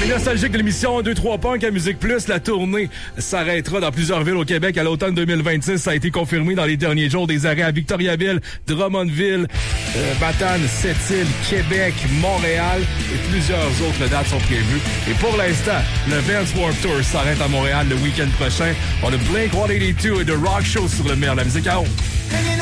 Les nostalgiques de l'émission 2-3 Punk à Musique Plus, la tournée s'arrêtera dans plusieurs villes au Québec à l'automne 2026. Ça a été confirmé dans les derniers jours. Des arrêts à Victoriaville, Drummondville, Matane, Sept-Îles, Québec, Montréal et plusieurs autres dates sont prévues. Et pour l'instant, le Vans Warped Tour s'arrête à Montréal le week-end prochain. On a Blink-182 et The Rock Show sur le maire de la musique à haut.